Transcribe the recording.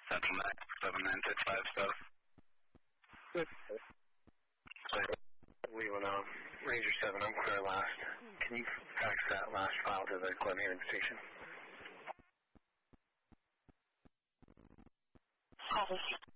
Central Max 7965 stuff. Good. Leland, Ranger 7, I'm clear last. Can you fax that last file to the Glen Haven station? Copy.